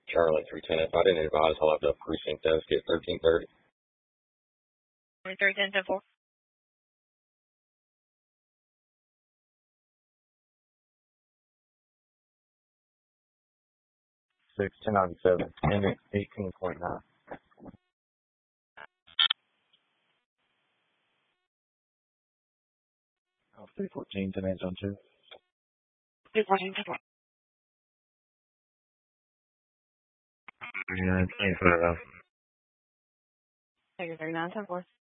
Charlie 310. If I didn't advise, I'll have the precinct desk at 1330. 310-4. 1097, and 18.9. 314 demands on 2. 314-4. 39, 25. 39-4.